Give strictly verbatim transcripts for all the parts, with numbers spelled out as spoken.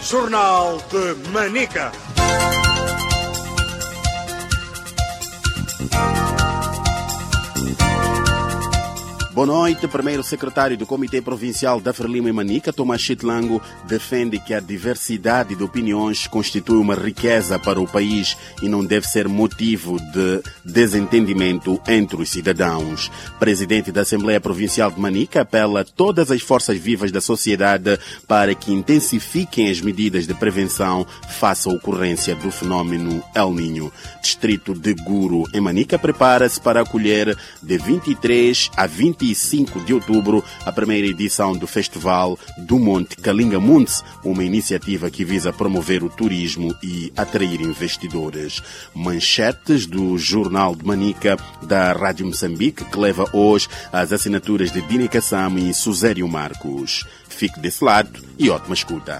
Jornal de Manica. Boa noite. Primeiro secretário do Comitê Provincial da Frelimo e Manica, Tomás Chitlango, defende que a diversidade de opiniões constitui uma riqueza para o país e não deve ser motivo de desentendimento entre os cidadãos. Presidente da Assembleia Provincial de Manica apela a todas as forças vivas da sociedade para que intensifiquem as medidas de prevenção face à ocorrência do fenómeno El Niño. Distrito de Guru, em Manica, prepara-se para acolher de vinte e três a vinte e cinco de outubro a primeira edição do Festival do Monte Kalinga Munts, uma iniciativa que visa promover o turismo e atrair investidores. Manchetes do Jornal de Manica da Rádio Moçambique, que leva hoje as assinaturas de Dini Kassam e Susério Marcos. Fique desse lado e ótima escuta.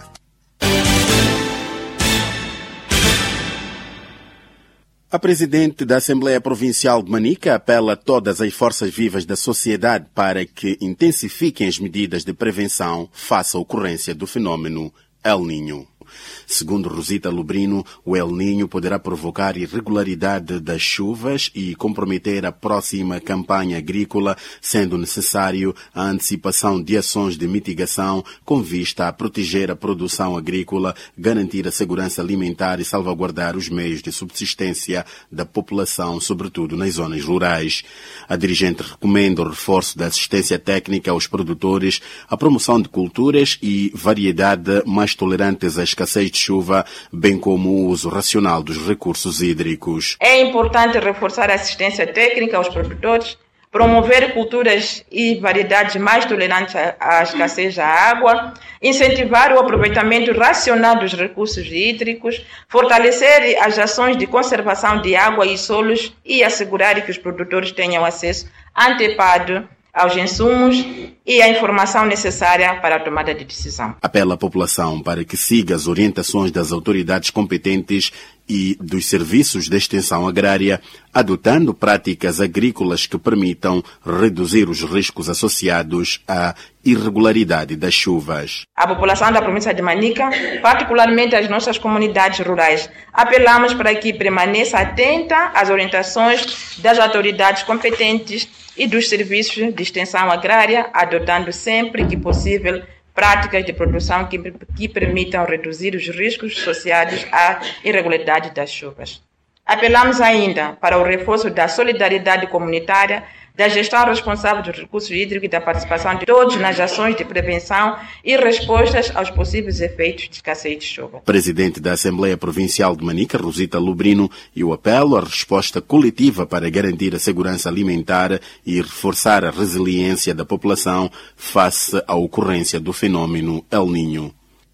A presidente da Assembleia Provincial de Manica apela a todas as forças vivas da sociedade para que intensifiquem as medidas de prevenção face à ocorrência do fenómeno El Niño. Segundo Rosita Lubrino, o El Niño poderá provocar irregularidade das chuvas e comprometer a próxima campanha agrícola, sendo necessário a antecipação de ações de mitigação com vista a proteger a produção agrícola, garantir a segurança alimentar e salvaguardar os meios de subsistência da população, sobretudo nas zonas rurais. A dirigente recomenda o reforço da assistência técnica aos produtores, a promoção de culturas e variedade mais tolerantes à escassez de chuva, bem como o uso racional dos recursos hídricos. É importante reforçar a assistência técnica aos produtores, promover culturas e variedades mais tolerantes à escassez da água, incentivar o aproveitamento racional dos recursos hídricos, fortalecer as ações de conservação de água e solos e assegurar que os produtores tenham acesso antecipado aos insumos e à informação necessária para a tomada de decisão. Apela à população para que siga as orientações das autoridades competentes e dos serviços de extensão agrária, adotando práticas agrícolas que permitam reduzir os riscos associados à irregularidade das chuvas. A população da província de Manica, particularmente as nossas comunidades rurais, apelamos para que permaneça atenta às orientações das autoridades competentes e dos serviços de extensão agrária, adotando sempre que possível práticas de produção que, que permitam reduzir os riscos associados à irregularidade das chuvas. Apelamos ainda para o reforço da solidariedade comunitária, da gestão responsável dos recursos hídricos e da participação de todos nas ações de prevenção e respostas aos possíveis efeitos de escassez de chuva. Presidente da Assembleia Provincial de Manica, Rosita Lubrino, e o apelo à resposta coletiva para garantir a segurança alimentar e reforçar a resiliência da população face à ocorrência do fenómeno El Niño.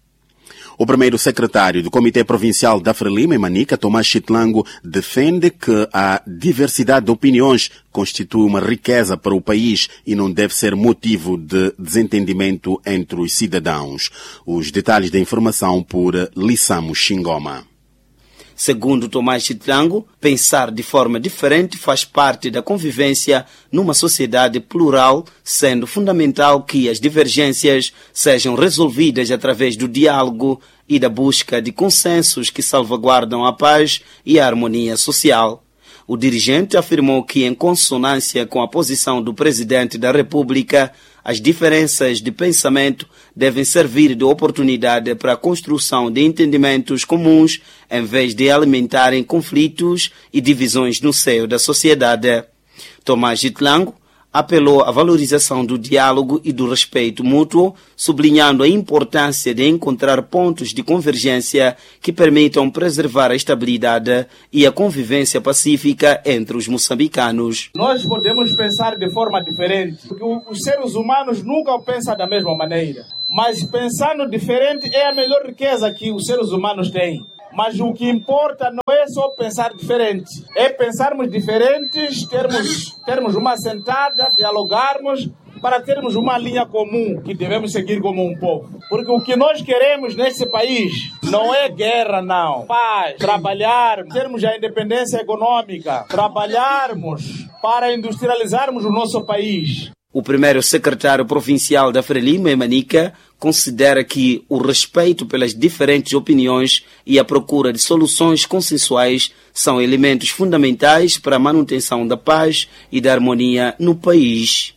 O primeiro secretário do Comitê Provincial da Frelimo, em Manica, Tomás Chitlango, defende que a diversidade de opiniões constitui uma riqueza para o país e não deve ser motivo de desentendimento entre os cidadãos. Os detalhes da informação por Lissamo Xingoma. Segundo Tomás Chitlango, pensar de forma diferente faz parte da convivência numa sociedade plural, sendo fundamental que as divergências sejam resolvidas através do diálogo e da busca de consensos que salvaguardam a paz e a harmonia social. O dirigente afirmou que, em consonância com a posição do Presidente da República, as diferenças de pensamento devem servir de oportunidade para a construção de entendimentos comuns, em vez de alimentarem conflitos e divisões no seio da sociedade. Tomás Chitlango apelou à valorização do diálogo e do respeito mútuo, sublinhando a importância de encontrar pontos de convergência que permitam preservar a estabilidade e a convivência pacífica entre os moçambicanos. Nós podemos pensar de forma diferente, porque os seres humanos nunca pensam da mesma maneira. Mas pensando diferente é a melhor riqueza que os seres humanos têm. Mas o que importa não é só pensar diferente, é pensarmos diferentes, termos, termos uma sentada, dialogarmos, para termos uma linha comum que devemos seguir como um povo. Porque o que nós queremos nesse país não é guerra, não. Paz, trabalhar, termos a independência econômica, trabalharmos para industrializarmos o nosso país. O primeiro secretário provincial da Frelimo em Manica considera que o respeito pelas diferentes opiniões e a procura de soluções consensuais são elementos fundamentais para a manutenção da paz e da harmonia no país.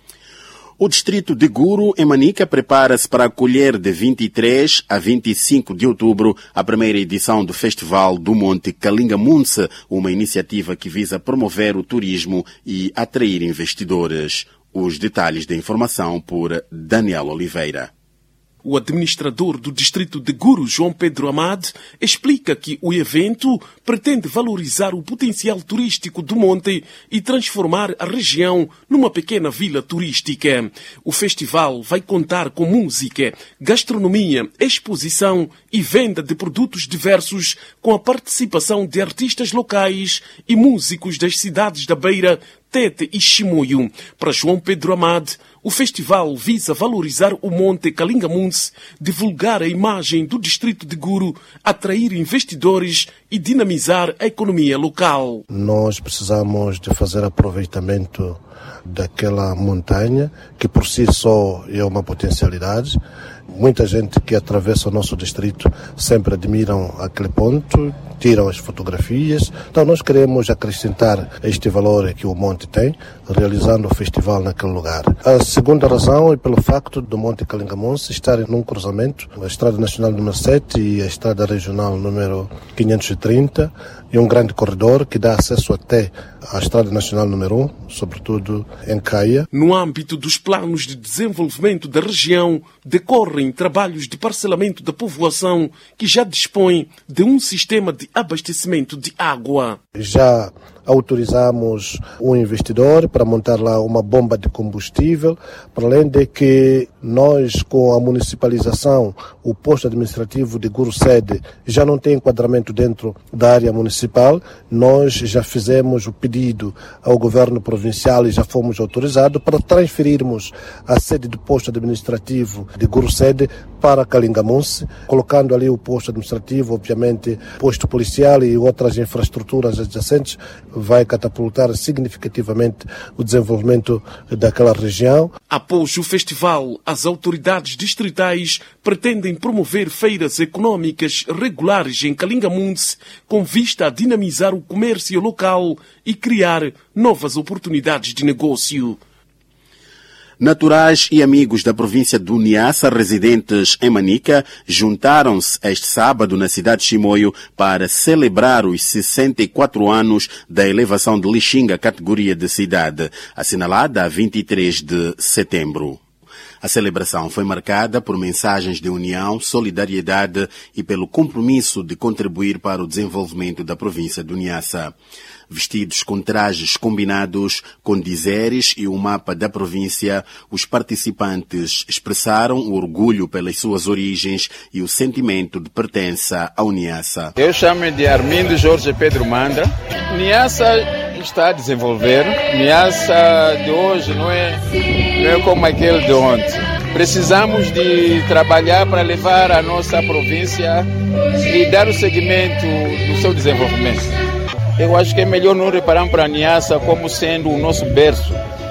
O distrito de Guru, em Manica, prepara-se para acolher de vinte e três a vinte e cinco de outubro a primeira edição do Festival do Monte Kalingamunse, uma iniciativa que visa promover o turismo e atrair investidores. Os detalhes da informação por Daniel Oliveira. O administrador do distrito de Guru, João Pedro Amade, explica que o evento pretende valorizar o potencial turístico do monte e transformar a região numa pequena vila turística. O festival vai contar com música, gastronomia, exposição e venda de produtos diversos, com a participação de artistas locais e músicos das cidades da Beira, Tete e Chimoio. Para João Pedro Amade, o festival visa valorizar o Monte Kalingamunse, divulgar a imagem do distrito de Guru, atrair investidores e dinamizar a economia local. Nós precisamos de fazer aproveitamento daquela montanha, que por si só é uma potencialidade. Muita gente que atravessa o nosso distrito sempre admiram aquele ponto, tiram as fotografias. Então nós queremos acrescentar este valor que o monte tem, realizando o festival naquele lugar. A segunda razão é pelo facto do Monte Kalingamunse estar num cruzamento, a Estrada Nacional número sete e a Estrada Regional número quinhentos e trinta, é um grande corredor que dá acesso até à Estrada Nacional número um, sobretudo em Caia. No âmbito dos planos de desenvolvimento da região, decorrem trabalhos de parcelamento da povoação que já dispõe de um sistema de abastecimento de água. Já autorizamos um investidor para montar lá uma bomba de combustível, para além de que nós, com a municipalização, o posto administrativo de Guru Sede já não tem enquadramento dentro da área municipal. Nós já fizemos o pedido ao governo provincial e já fomos autorizados para transferirmos a sede do posto administrativo de Guru Sede para Kalingamunse, colocando ali o posto administrativo, obviamente, posto policial e outras infraestruturas adjacentes, vai catapultar significativamente o desenvolvimento daquela região. Após o festival, as autoridades distritais pretendem promover feiras econômicas regulares em Kalingamunse, com vista a dinamizar o comércio local e criar novas oportunidades de negócio. Naturais e amigos da província do Niassa, residentes em Manica, juntaram-se este sábado na cidade de Chimoio para celebrar os sessenta e quatro anos da elevação de Lixinga à categoria de cidade, assinalada a vinte e três de setembro. A celebração foi marcada por mensagens de união, solidariedade e pelo compromisso de contribuir para o desenvolvimento da província do Niassa. Vestidos com trajes combinados, com dizeres e um mapa da província, os participantes expressaram o orgulho pelas suas origens e o sentimento de pertença ao Niassa. Eu chamo de Armindo Jorge Pedro Mandra. Niassa está a desenvolver. Niassa de hoje não é, não é como aquele de ontem. Precisamos de trabalhar para levar a nossa província e dar o seguimento do seu desenvolvimento. Eu acho que é melhor não repararmos para a Niassa como sendo o nosso berço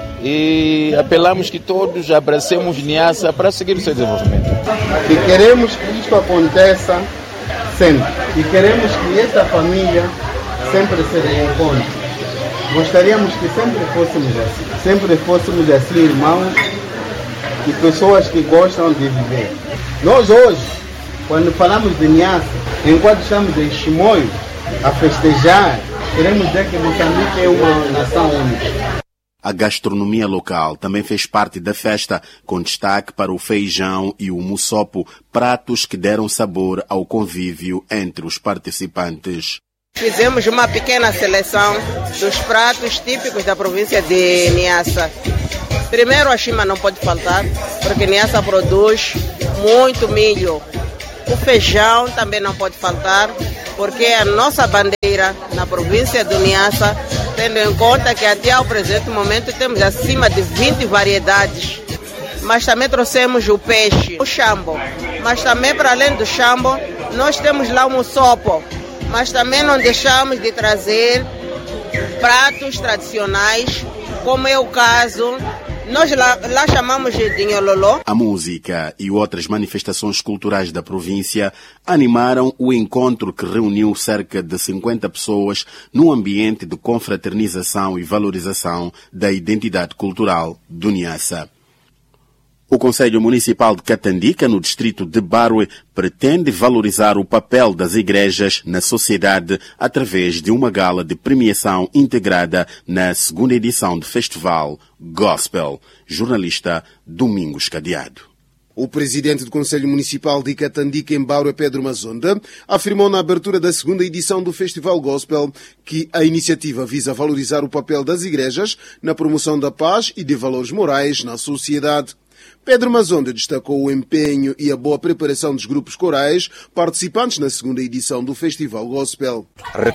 e apelamos que todos abracemos Niassa para seguir o seu desenvolvimento. E queremos que isto aconteça sempre. E queremos que esta família sempre se reencontre. Gostaríamos que sempre fôssemos assim. Sempre fôssemos assim, irmãos e pessoas que gostam de viver. Nós hoje, quando falamos de Niassa, enquanto estamos em Chimoio a festejar, queremos dizer que Moçambique é uma nação única. A gastronomia local também fez parte da festa, com destaque para o feijão e o mussopo, pratos que deram sabor ao convívio entre os participantes. Fizemos uma pequena seleção dos pratos típicos da província de Niassa. Primeiro, a chima não pode faltar, porque Niassa produz muito milho. O feijão também não pode faltar, porque é a nossa bandeira na província do Niassa, tendo em conta que até ao presente momento temos acima de vinte variedades. Mas também trouxemos o peixe, o chambo. Mas também, para além do chambo, nós temos lá o mussopo. Mas também não deixamos de trazer pratos tradicionais, como é o caso Nós lá, lá chamamos de Dinhololó. A música e outras manifestações culturais da província animaram o encontro que reuniu cerca de cinquenta pessoas num ambiente de confraternização e valorização da identidade cultural do Niassa. O Conselho Municipal de Catandica, no distrito de Barwe, pretende valorizar o papel das igrejas na sociedade através de uma gala de premiação integrada na segunda edição do Festival Gospel. Jornalista Domingos Cadeado. O presidente do Conselho Municipal de Catandica, em Barwe, Pedro Mazonda, afirmou na abertura da segunda edição do Festival Gospel que a iniciativa visa valorizar o papel das igrejas na promoção da paz e de valores morais na sociedade. Pedro Mazonda destacou o empenho e a boa preparação dos grupos corais participantes na segunda edição do Festival Gospel.